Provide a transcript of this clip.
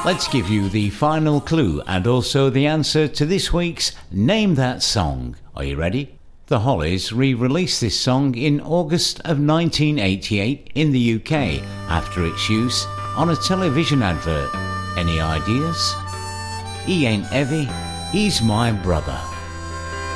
Let's give you the final clue and also the answer to this week's Name That Song. Are you ready? The Hollies re-released this song in August of 1988 in the UK after its use on a television advert. Any ideas? He ain't heavy, he's my brother.